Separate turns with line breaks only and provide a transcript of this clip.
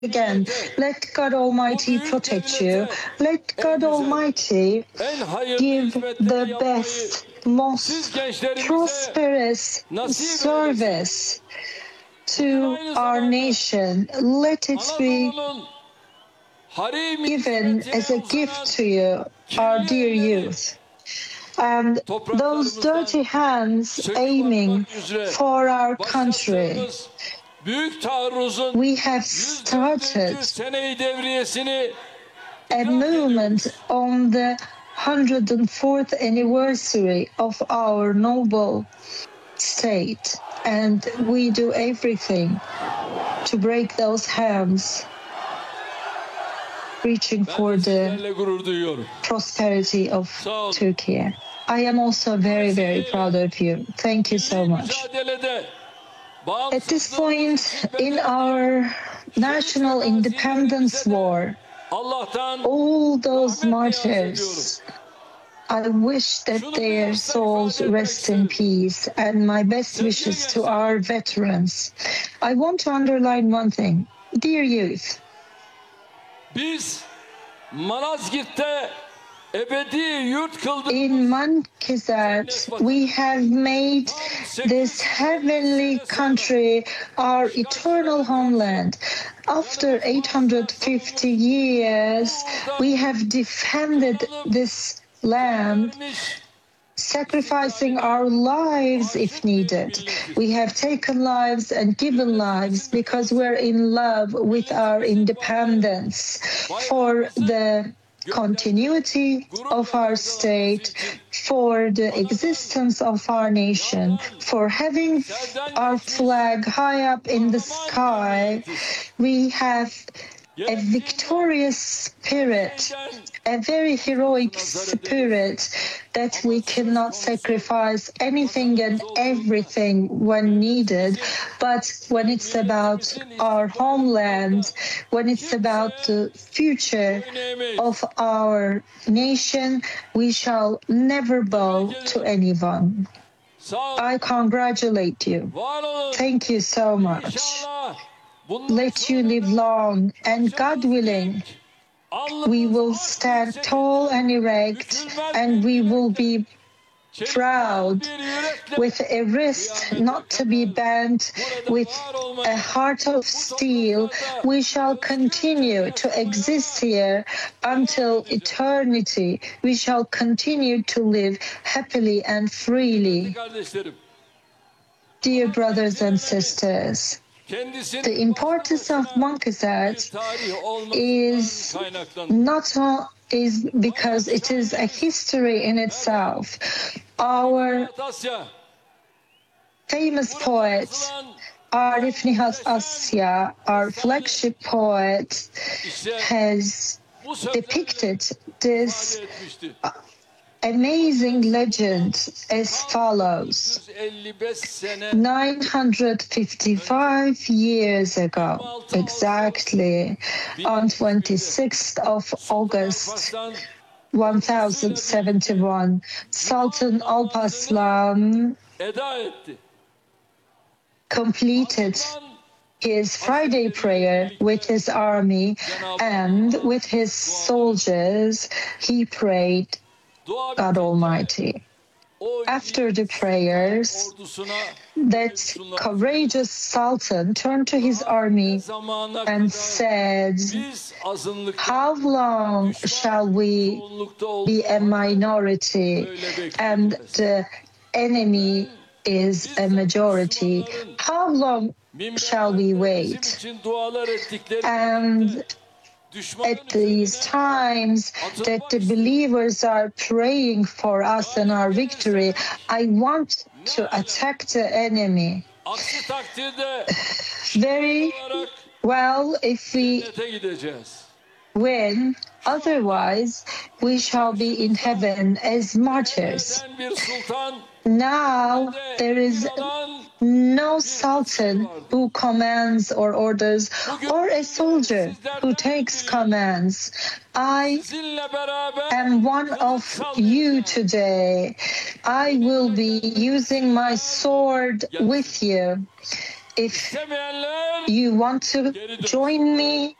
again, let God Almighty protect you. Let God Almighty give the best, most prosperous service to our nation. Let it be given as a gift to you, our dear youth. And those dirty hands aiming for our country, we have started a movement on the 104th anniversary of our noble state, and we do everything to break those hands, reaching for the prosperity of Turkey. I am also very, very proud of you. Thank you so much. At this point in our national independence war, all those martyrs, I wish that their souls rest in peace, and my best wishes to our veterans. I want to underline one thing. Dear youth, in Mankizat, we have made this heavenly country our eternal homeland. After 850 years, we have defended this land, sacrificing our lives if needed. We have taken lives and given lives because we're in love with our independence, for the continuity of our state, for the existence of our nation, for having our flag high up in the sky. We have a victorious spirit, a very heroic spirit, that we cannot sacrifice anything and everything when needed. But when it's about our homeland, when it's about the future of our nation, we shall never bow to anyone. I congratulate you. Thank you so much. Let you live long, and God willing, we will stand tall and erect, and we will be proud, with a wrist not to be bent, with a heart of steel. We shall continue to exist here until eternity. We shall continue to live happily and freely. Dear brothers and sisters, the importance of Mankizat is because it is a history in itself. Our famous poet, Arif Nihat Asya, our flagship poet, has depicted this amazing legend as follows. 955 years ago, exactly, on 26th of August, 1071, Sultan Alparslan completed his Friday prayer with his army, and with his soldiers, he prayed God Almighty. After the prayers, that courageous Sultan turned to his army and said, "How long shall we be a minority and the enemy is a majority? How long shall we wait?" And at these times that the believers are praying for us and our victory, I want to attack the enemy. Very well, if we win, otherwise we shall be in heaven as martyrs. Now there is no sultan who commands or orders, or a soldier who takes commands. I am one of you today. I will be using my sword with you. If you want to join me